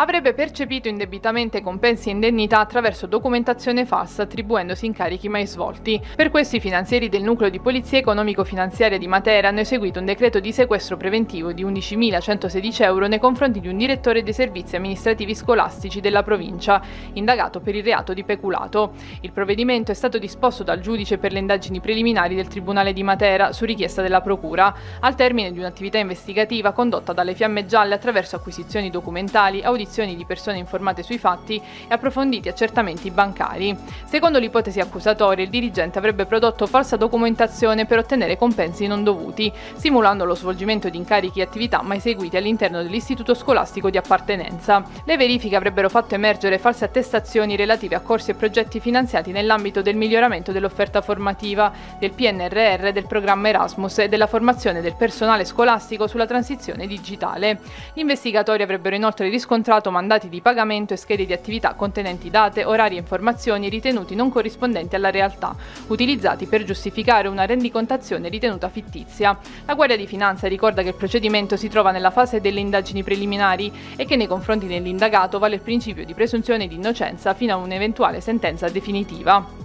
avrebbe percepito indebitamente compensi e indennità attraverso documentazione falsa, attribuendosi incarichi mai svolti. Per questo i finanzieri del nucleo di polizia economico-finanziaria di Matera hanno eseguito un decreto di sequestro preventivo di 11.116 euro nei confronti di un direttore dei servizi amministrativi scolastici della provincia, indagato per il reato di peculato. Il provvedimento è stato disposto dal giudice per le indagini preliminari del Tribunale di Matera su richiesta della Procura, al termine di un'attività investigativa condotta dalle Fiamme Gialle attraverso acquisizioni documentali, audizioni di persone informate sui fatti e approfonditi accertamenti bancari. Secondo l'ipotesi accusatoria, il dirigente avrebbe prodotto falsa documentazione per ottenere compensi non dovuti, simulando lo svolgimento di incarichi e attività mai eseguiti all'interno dell'istituto scolastico di appartenenza. Le verifiche avrebbero fatto emergere false attestazioni relative a corsi e progetti finanziati nell'ambito del miglioramento dell'offerta formativa, del PNRR, del programma Erasmus e della formazione del personale scolastico sulla transizione digitale. Gli investigatori avrebbero inoltre riscontrato mandati di pagamento e schede di attività contenenti date, orari e informazioni ritenuti non corrispondenti alla realtà, utilizzati per giustificare una rendicontazione ritenuta fittizia. La Guardia di Finanza ricorda che il procedimento si trova nella fase delle indagini preliminari e che nei confronti dell'indagato vale il principio di presunzione di innocenza fino a un'eventuale sentenza definitiva.